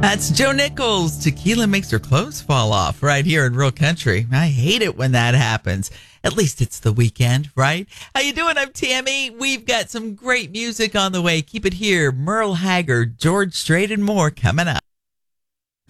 That's Joe Nichols. Tequila makes her clothes fall off right here in Real Country. I hate it when that happens. At least it's the weekend, right? How you doing? I'm Tammy. We've got some great music on the way. Keep it here. Merle Haggard, George Strait, and more coming up.